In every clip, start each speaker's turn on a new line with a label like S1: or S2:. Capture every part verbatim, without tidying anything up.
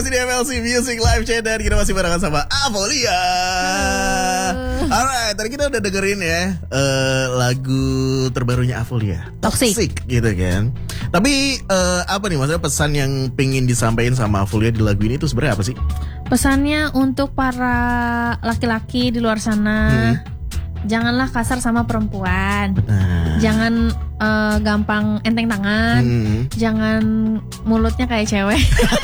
S1: masih di M L C Music Live Chat dan kita masih barengan sama Avolia. Alright, tadi kita udah dengerin ya uh, lagu terbarunya Avolia,
S2: Toxic.
S1: Toxic gitu kan. Tapi uh, apa nih maksudnya pesan yang pengen disampaikan sama Avolia di lagu ini itu sebenarnya apa sih?
S2: Pesannya untuk para laki-laki di luar sana, hmm. janganlah kasar sama perempuan.
S1: Benar.
S2: Jangan uh, gampang enteng tangan. Hmm. Jangan mulutnya kayak cewek.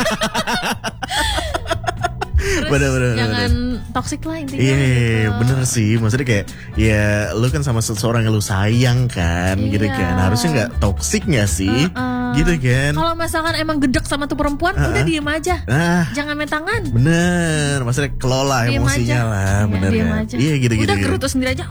S2: Terus
S1: bener, bener,
S2: jangan
S1: bener.
S2: toksik lah intinya.
S1: Iya, yeah,
S2: gitu.
S1: bener sih. Maksudnya kayak ya lu kan sama seseorang yang lu sayang kan,
S2: iya.
S1: gitu kan. Harusnya nggak toksik nggak sih, uh-uh. gitu kan.
S2: Kalau misalkan emang gedek sama tuh perempuan, uh-uh. udah diem aja. Uh, Jangan main tangan.
S1: Bener, maksudnya kelola diem emosinya aja. Lah, bener
S2: ya,
S1: kan. Iya gitu-gitu.
S2: Udah gerutu sendiri aja.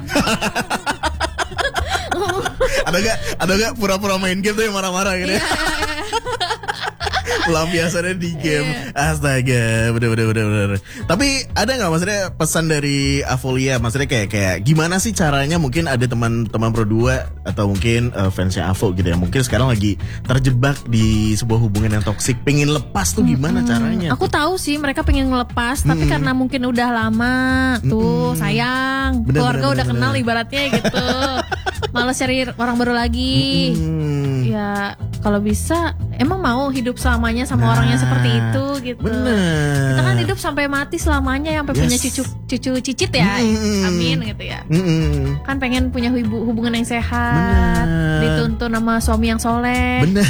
S1: Ada gak, ada gak pura-pura main game tuh yang marah-marah gitu ya? Pelampiasannya di game. Yeah. Astaga, bener-bener bener-bener. Tapi ada gak maksudnya pesan dari Avolia? Maksudnya kayak kayak gimana sih caranya? Mungkin ada teman-teman Pro dua atau mungkin uh, fansnya Avo gitu ya. Mungkin sekarang lagi terjebak di sebuah hubungan yang toksik. Pengen lepas tuh gimana hmm, caranya?
S2: Aku tahu sih mereka pengen ngelepas, hmm. tapi karena mungkin udah lama tuh hmm. sayang. Bener, keluarga bener, udah bener, kenal bener. Ibaratnya gitu. Malas cari orang baru lagi. Hmm. Ya kalau bisa emang mau hidup selamanya sama nah, orang yang seperti itu gitu.
S1: Bener.
S2: Kita kan hidup sampai mati selamanya, sampai yes. punya cucu cucu cicit ya. Mm. Amin gitu ya. Mm. Kan pengen punya hubungan yang sehat, bener. Dituntun sama suami yang soleh.
S1: Bener.